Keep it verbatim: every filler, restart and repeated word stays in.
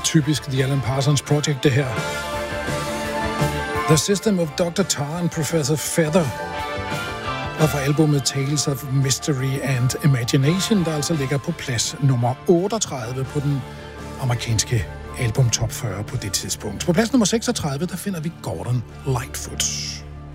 typisk The Alan Parsons Project, det her. The System of doctor Tar and Professor Feather. Og fra albumet Tales of Mystery and Imagination, der altså ligger på plads nummer otteogtredive på den amerikanske album Top fyrre på det tidspunkt. På plads nummer seksogtredive, der finder vi Gordon Lightfoot.